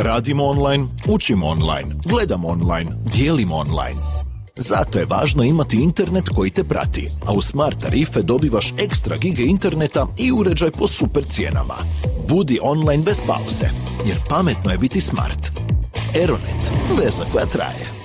Radimo online, učimo online, gledamo online, dijelimo online. Zato je važno imati internet koji te prati, a u Smart tarife dobivaš ekstra gige interneta i uređaj po super cijenama. Budi online bez pauze, jer pametno je biti smart. Aeronet, veza koja traje.